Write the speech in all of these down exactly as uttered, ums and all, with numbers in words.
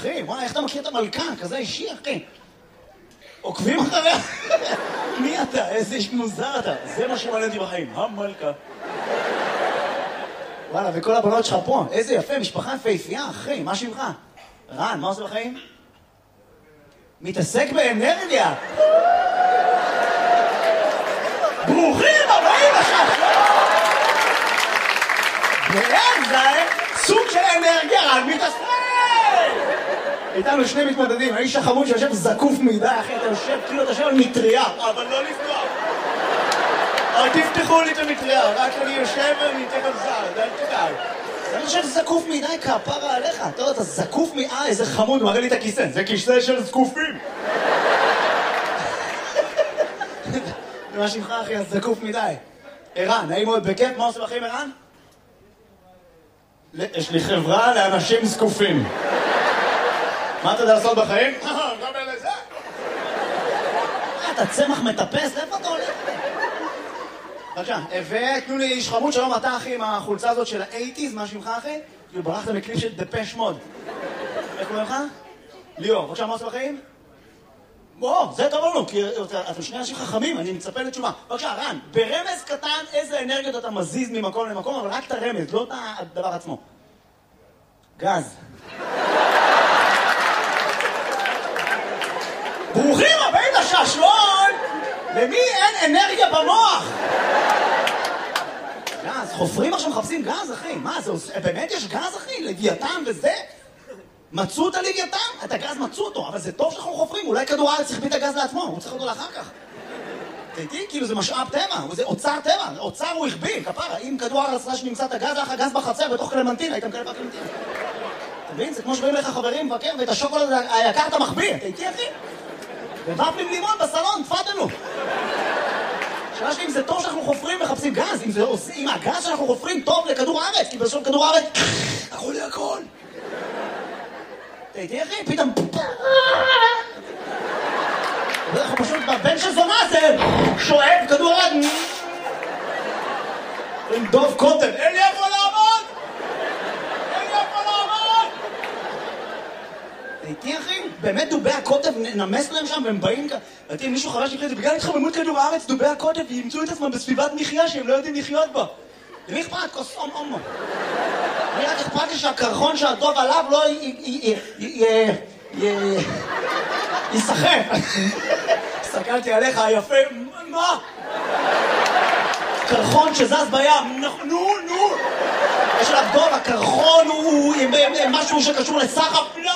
אחי, וואי, איך אתה מכיר את המלכה? כזה אישי, אחי. עוקבים אחריה? מי אתה? איזה איש מוזר אתה. זה מה שמעניין אותי בחיים, המלכה. וואלה, וכל הבנות שלך פה, איזה יפה, משפחה יפהפייה, אחי, מה שמך? רן, מה עושה בחיים? מתעסק באנרגיה. ברוכים הבאים לשם! ואין זה סוג של אנרגיה, רן מתעסק! איתנו שני מתמודדים, האיש החמוד שיושב זקוף מדי, אחי, אתה יושב, כאילו אתה יושב על מטריה, אבל לא לפתוח. אל תפתחו לי את המטריה, רק אני יושב וניתן על זר, אל תדאג. אני חושב זקוף מדי כפרה עליך, אתה יודע, אתה זקוף מדי, אה, איזה חמוד, מראה לי את הכיסא, זה כיסא של זקופים. מה שמך, אחי, אז זקוף מדי. ערן, נעים מאוד בכיף, מה עושה בחיים, ערן? יש לי חברה לאנשים זקופים. מה אתה יודע לעשות בחיים? גם אלה זה. אתה צמח מטפס, לאיפה אתה הולך? בבקשה, ותנו לי איש חמוד, שלום אתה אחי עם החולצה הזאת של ה-שמונים, מה שמך אחי? כאילו ברחת מקליפ של דפש מוד. איך קוראים לך? ליאור, בבקשה, מה עושה בחיים? בוא, זה טוב לנו, כי אתם שני אנשים חכמים, אני מצפה לתשובה. בבקשה, רן, ברמז קטן איזה אנרגיות אתה מזיז ממקום למקום, אבל רק את הרמז, לא את הדבר עצמו. גז. ברוכים הבאים לשעשועון! למי אין אנרגיה במוח? גז, חופרים עכשיו מחפשים גז, אחי. מה, זה עושה... באמת יש גז, אחי? לוויתן וזה? מצאו את הלוויתן? את הגז מצאו אותו, אבל זה טוב שאנחנו חופרים. אולי כדור הארץ צריך את הגז לעצמו, הוא צריך אותו לאחר כך. תראי, כאילו זה משאב טבע, זה אוצר טבע, אוצר הוא הכביל, כפרה. אם כדור הארץ רש נמצא את הגז, לך גז בחצר בתוך קלמנטין, היית מקבל בקלמנטין. אתה מבין? זה כמו שבאים לך חברים מבקר, ואת השוקולד היקר אתה מחביא. תראי, אחי? ובפלים לימון בסלון, תפדלו. שאלה שלי אם זה טוב שאנחנו חופרים ומחפשים גז, אם, זה, אם הגז שאנחנו חופרים טוב לכדור הארץ, כי בסוף כדור הארץ, הכל לי הכל. תראי, אחי, פתאום... אנחנו פשוט בבן של זונה זה שואב כדור הארץ. עם דוב קוטן, אין לי איפה לעמוד! אין לי איפה לעמוד! תראי, אחי, באמת דובי הקוטב נמס להם שם והם באים כאן. ואתם, מישהו חבר שלי, זה בגלל התחממות כדור הארץ, דובי הקוטב ימצאו את עצמם בסביבת מחיה שהם לא יודעים לחיות בה. למי אכפת? כוס אום אומו. אני רק אכפת לי שהקרחון שהדוב עליו לא ייסחף. הסתכלתי עליך, היפה, מה? קרחון שזז בים, נו, נו. יש עליו דוב, הקרחון הוא משהו שקשור לסחף, לא,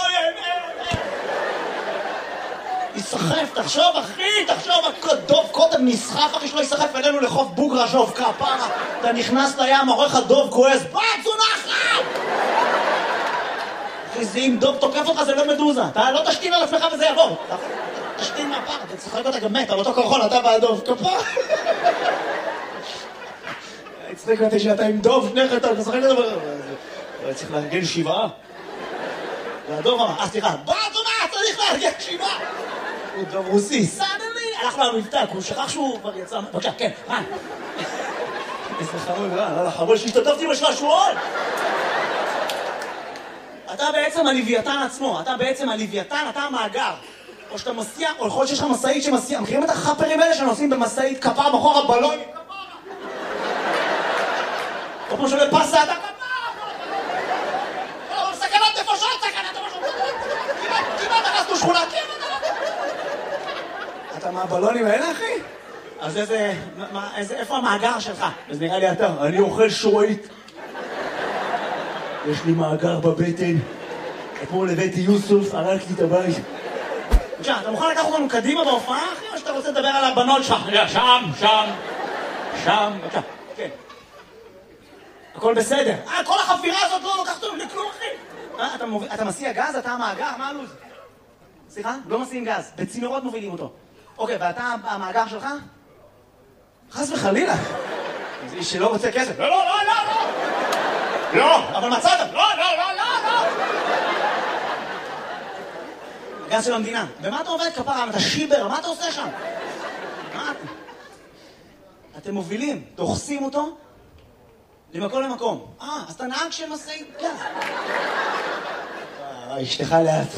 ייסחף, תחשוב אחי, תחשוב, דוב קוטב נסחף, אחי שלא ייסחף אלינו לחוף בוגרשוב, כפרה, אתה נכנס לים, עורך הדוב כועס, בת זונחת! אחי, זה אם דוב תוקף אותך זה לא מדוזה, אתה לא תשתין על עצמך וזה יעבור, תשתין מהפר, אתה צוחק אותה גם מת, על אותו קרחון, אתה והדוב, כפרה. הצטק אותי שאתה עם דוב, שניך אתה צוחק אותה, צריך לארגן שבעה. והדוב אמר, אה סליחה, בת זונחת, צריך לארגן שבעה! הוא דוב רוסי, סדלי! הלך לו המבטא, הוא שכח שהוא כבר יצא... בבקשה, כן, רן. איזה חמוד, רן, לא לחמוד שהשתתפתי בשעשועון! אתה בעצם הלוויתן עצמו, אתה בעצם הלוויתן, אתה המאגר. או שאתה מסיע, או יכול שיש לך מסעית שמסיע, מכירים את החפרים האלה שנוסעים במסעית כפר בחור הבלון? או כמו שעולה פסה, אתה כפר! לא, סכנת נפשות, סכנת נפשות! כמעט הרסנו שכונה, כמעט! אתה מהבלונים האלה, אחי? אז איזה... מה, איזה... איפה המאגר שלך? אז נראה לי אתה, אני אוכל שורית. יש לי מאגר בבטן. אתמול הבאתי יוסוף, הרק לי את הבית. בבקשה, אתה מוכן לקחת אותנו קדימה בהופעה, אחי? או שאתה רוצה לדבר על הבנות שלך? שם, שם, שם, בבקשה, כן. הכל בסדר. אה, כל החפירה הזאת לא לוקחת אותנו לכלום, אחי. אה, אתה, מוביל... אתה מסיע גז? אתה המאגר? מה הלו"ז? סליחה? לא מסיעים גז. בצינורות מובילים אותו. אוקיי, ואתה המאגר שלך? חס וחלילה. זה איש שלא רוצה כסף. לא, לא, לא, לא, לא. לא, אבל מצאת. לא, לא, לא, לא, לא. גז של המדינה. במה אתה עובד כפרה? אתה שיבר, מה אתה עושה שם? מה אתה? אתם מובילים, דוחסים אותו למקום למקום. אה, אז אתה נהג של משאית גז. אשתך לאט.